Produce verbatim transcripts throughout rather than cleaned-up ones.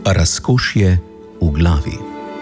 Razkošje v glavi.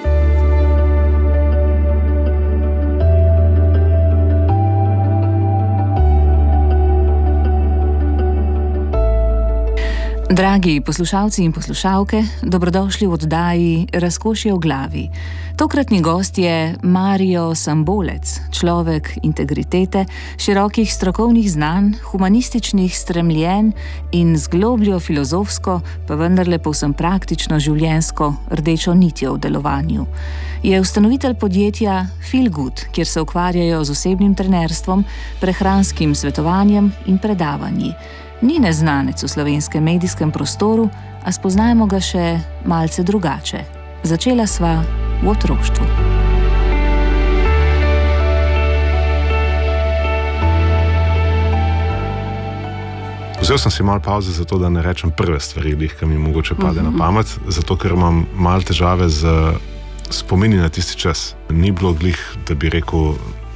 Dragi poslušalci in poslušalke, dobrodošli v oddaji Razkošje v glavi. Tokratni gost je Mario Sambolec, človek integritete, širokih strokovnih znanj, humanističnih stremljenj in z globljo filozofsko, pa vendarle povsem praktično življenjsko rdečo nitjo v delovanju. Je ustanovitelj podjetja Feel Good, kjer se ukvarjajo z osebnim trenerstvom, prehranskim svetovanjem in predavanji. Ni neznanec v slovenskem medijskem prostoru, a spoznajmo ga še malce drugače. Začela sva v otroštvu. Vzel sem si malo pauze zato, da ne rečem prve stvari, ki mi mogoče pade uh-huh. na pamet, zato ker imam malo težave z spomini na tisti čas. Ni bilo glih, da bi rekel,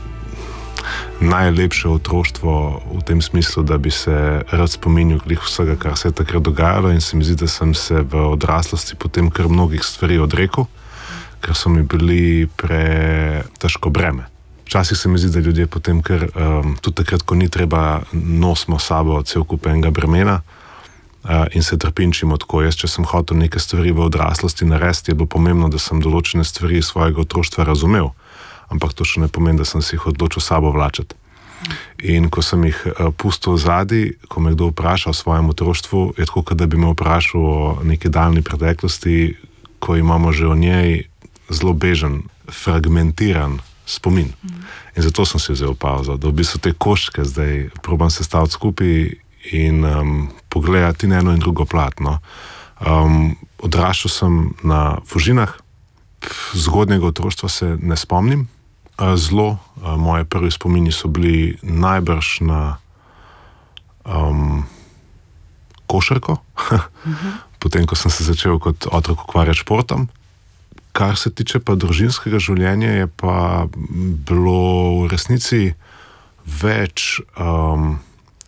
najlepše otroštvo v tem smislu, da bi se rad spominjal glih vsega, kar se je takrat dogajalo, in se mi zdi, da sem se v odraslosti potem kar mnogih stvari odrekel, ker so mi bili pre težko breme. Včasih se mi zdi, da ljudje potem, ker um, tudi takrat, ko ni treba, nosimo sabo cel kup enega bremena uh, in se trpinčimo tako. Jaz, če sem hotel neke stvari v odraslosti narediti, je bilo pomembno, da sem določene stvari svojega otroštva razumel. Ampak to še ne pomeni, da sem si jih odločil sabo vlačati. In ko sem jih uh, pustil zadaj, ko me kdo vpraša o svojem otroštvu, je tako, da bi me vprašal o neki daljni preteklosti, ko imamo že o njej zelo bežen, fragmentiran spomin. Mm. In zato sem si vzel pauzo, da v bistvu te koščke zdaj probam sestaviti skupaj in um, pogledati na eno in drugo plat. No. Um, odraščal sem na Fužinah, zgodnjega otroštva se ne spomnim. Zelo, moje prvi spomini so bili najbrž na um, košarko, uh-huh. potem, ko sem se začel kot otrok ukvarjati športom. Kar se tiče pa družinskega življenja, je pa bilo v resnici več, um,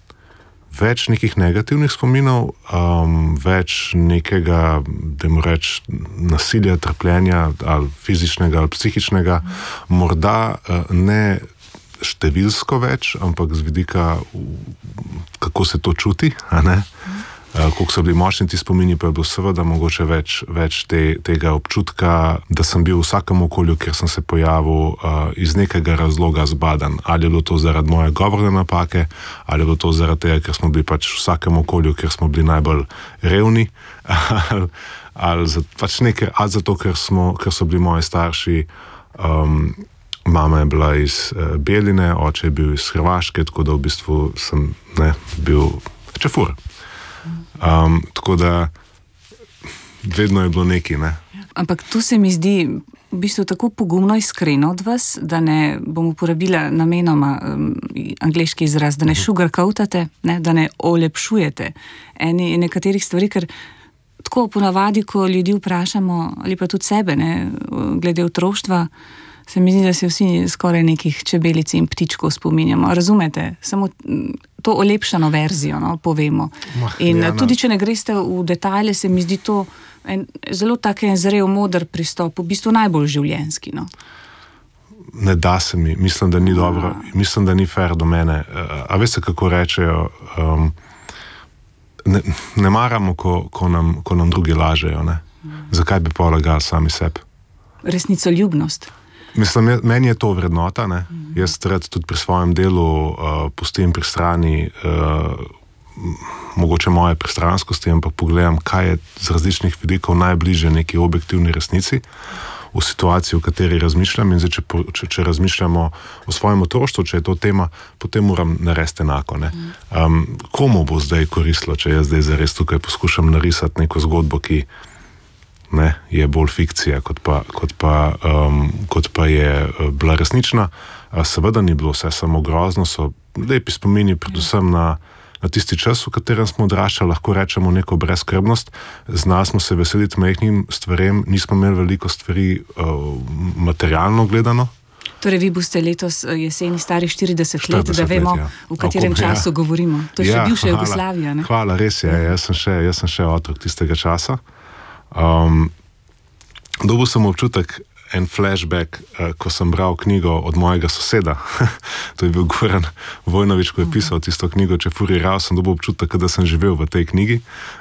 več nekih negativnih spominov, um, več nekega, dajmo reči, nasilja, trpljenja, ali fizičnega, ali psihičnega, morda uh, ne številsko več, ampak z vidika, kako se to čuti, a ne? Uh, koliko so bili močni ti spomini, pa je bilo seveda mogoče več, več te, tega občutka, da sem bil v vsakem okolju, kjer sem se pojavil uh, iz nekega razloga zbadan. Ali je bilo to zaradi moje govorne napake, ali je bilo to zaradi tega, ker smo bili pač v vsakem okolju, kjer smo bili najbolj revni, ali, ali, za, pač nekaj, ali zato, ker, smo, ker so bili moji starši, um, mama je bila iz uh, Beline, oče je bil iz Hrvaške, tako da v bistvu sem ne, bil čefur. Um, tako da vedno je bilo nekaj, ne? Ampak tu se mi zdi v bistvu tako pogumno iskreno od vas, da ne bom uporabila namenoma um, angleški izraz, da ne sugarcoatate, ne, da ne olepšujete eni nekaterih stvari, ker tako ponavadi, ko ljudi vprašamo, ali pa tudi sebe, ne, glede otroštva, se mi zdi, da se vsi skoraj nekih čebelic in ptičkov spominjamo. Razumete? Samo to olepšano verzijo, no, povemo. Mah, in ja, tudi, če ne greste v detajle, se mi zdi to en, zelo tak en zrel, moder pristop, v bistvu najbolj življenjski, no. Ne da se mi, mislim, da ni A. dobro, mislim, da ni fair do mene. A veste, kako rečejo, um, ne, ne maramo, ko, ko, nam, ko nam drugi lažejo, ne? Mm. Zakaj bi pa lagali sami sebi? Resnicoljubnost. Mislim, meni je to vrednota, ne? Mm. Jaz rad tudi pri svojem delu uh, pustim pri strani uh, mogoče moje pristranskosti, ampak pogledam, kaj je z različnih vidikov najbližje neki objektivni resnici v situaciji, v kateri razmišljam, in zdaj, če, če, če razmišljamo o svojem otroštvu, če je to tema, potem moram narediti enako, ne? Um, komu bo zdaj koristilo, če jaz zdaj zares tukaj poskušam narisati neko zgodbo, ki ne, je bolj fikcija, kot pa, kot pa, um, kot pa je bila resnična. Seveda ni bilo vse samo grozno, so lepi spomini predvsem na, na tisti čas, v katerem smo odraščali, lahko rečemo neko brezskrbnost. Znali smo se veseliti majhnim stvarem, nismo imeli veliko stvari uh, materialno gledano. Torej, vi boste letos jeseni stari štirideset let, da vemo, let, ja. v katerem Okom, času ja. govorimo. To je ja, še bivša hvala, Jugoslavija, ne? Hvala, res je. Jaz sem še, jaz sem še otrok tistega časa. Um, dobil sem občutek, en flashback, uh, ko sem bral knjigo od mojega soseda. To je bil Goran Vojnović, ko je pisal tisto knjigo Če furi rav, sem dobil občutek, da sem živel v tej knjigi.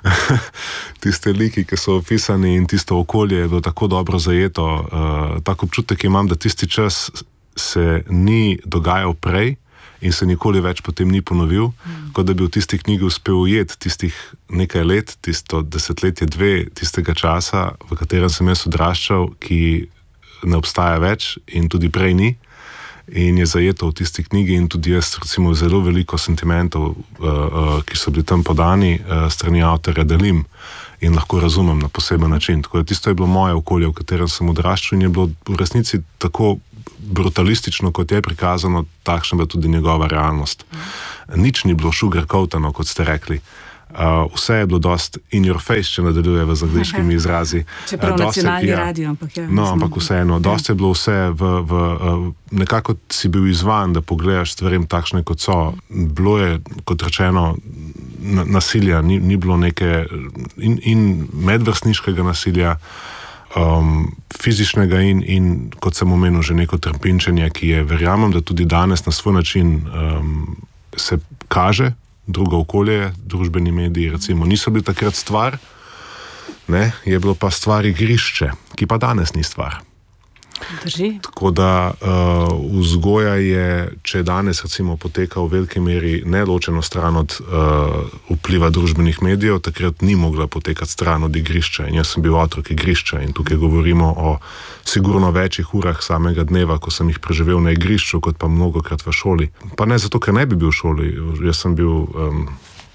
Tiste liki, ki so opisani in tisto okolje je bilo tako dobro zajeto. Uh, tako občutek imam, da tisti čas se ni dogajal prej in se nikoli več potem ni ponovil, mm. kot da bi v tisti knjigi uspel ujeti tistih nekaj let, tisto desetletje, dve tistega časa, v katerem sem jaz odraščal, ki ne obstaja več in tudi prej ni in je zajeto v tisti knjigi in tudi jaz recimo zelo veliko sentimentov, uh, uh, ki so bili tam podani uh, strani avtorja, delim in lahko razumem na poseben način. Tako da tisto je bilo moje okolje, v katerem sem odraščal in je bilo v resnici tako brutalistično, kot je prikazano, takšna je tudi njegova realnost. Nič ni bilo sugarcoatano, kot ste rekli. Uh, vse je bilo dost in your face, če nadaljuje v angleškimi izrazi. Čeprav uh, nacionalni ja, radio, ampak ja. No, ampak vseeno, dost je bilo vse v, v uh, nekako si bil izvan, da pogledaš stvarem takšne, kot so. Bilo je, kot rečeno, nasilja, ni, ni bilo neke in, in medvrstniškega nasilja, um, fizičnega in, in, kot sem omenil, že neko trpinčenje, ki je, verjamem, da tudi danes na svoj način um, se kaže. Drugo okolje, družbeni mediji, recimo, niso bili takrat stvar, ne, je bilo pa stvar igrišče, ki pa danes ni stvar. Drži. Tako da uh, vzgoja je, če danes recimo poteka v veliki meri neločeno stran od uh, vpliva družbenih medijev, takrat ni mogla potekati stran od igrišča. In jaz sem bil otrok igrišča in tukaj govorimo o sigurno večjih urah samega dneva, ko sem jih preživel na igrišču, kot pa mnogokrat v šoli. Pa ne zato, ker ne bi bil v šoli. Jaz sem bil um,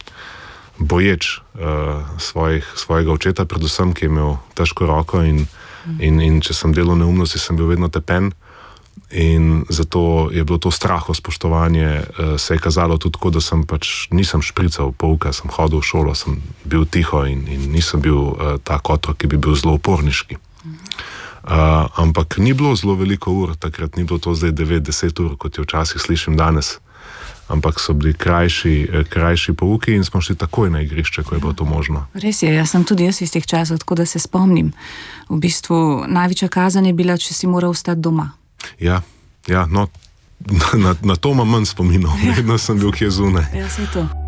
boječ uh, svojih, svojega očeta, predvsem, ki je imel težko roko in In, in če sem delal neumnosti, sem bil vedno tepen in zato je bilo to straho spoštovanje, se je kazalo tudi tako, da sem pač nisem šprical pouka, sem hodil v šolo, sem bil tiho in, in nisem bil uh, tak otrok, ki bi bil zelo uporniški. Uh, ampak ni bilo zelo veliko ur, takrat ni bilo to zdaj devet do deset ur, kot jo včasih slišim danes. Ampak so bili krajši, krajši pouki in smo šli takoj na igrišče, ko je bilo to možno. Res je, jaz sem tudi jaz iz teh časov, tako da se spomnim. V bistvu največja kazen je bila, če si moral ostati doma. Ja, ja, no, na, na to imam manj spominov, vedno sem bil kje zunaj. Ja, saj to.